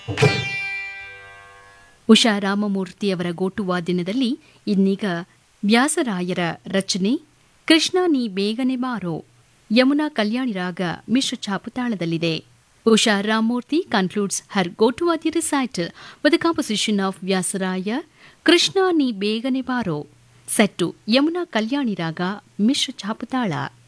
ಉಷಾ ರಾಮಮೂರ್ತಿಯವರ ಗೋಟುವಾದ್ಯನದಲ್ಲಿ ಇನ್ನೀಗ ವ್ಯಾಸರಾಯರ ರಚನೆ ಕೃಷ್ಣ ನೀ ಬೇಗನೆ ಬಾರೋ, ಯಮುನಾ ಕಲ್ಯಾಣಿ ರಾಗ ಮಿಶ್ರ ಛಾಪುತಾಳದಲ್ಲಿದೆ. Usha Ramurthy concludes her Gotuwadya recital with a composition of Vyasaraya, Krishna Ni Begane Baro, set to Yamuna Kalyani Raga Mishra Chaputala.